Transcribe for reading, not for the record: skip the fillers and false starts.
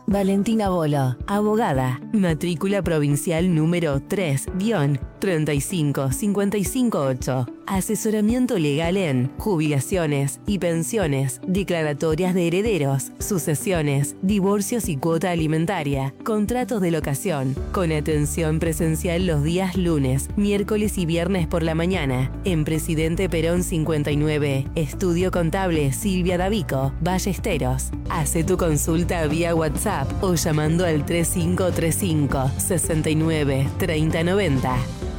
Valentina Bolo, abogada, matrícula provincial número 3-35558. Asesoramiento legal en jubilaciones y pensiones, declaratorias de herederos, sucesiones, divorcios y cuota alimentaria, contratos de locación, con atención presencial los días lunes, miércoles y viernes por la mañana, en Presidente Perón 59, Estudio Contable Silvia Davico, Ballesteros. Hace tu consulta vía WhatsApp o llamando al 3535 69 3090.